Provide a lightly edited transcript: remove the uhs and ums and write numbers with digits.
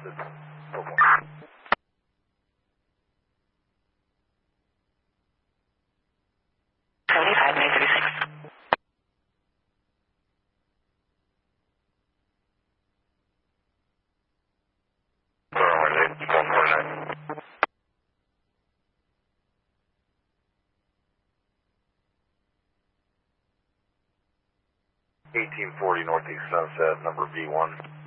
requested. 75, 936. Burn 149. 1840 Northeast Sunset, number B1.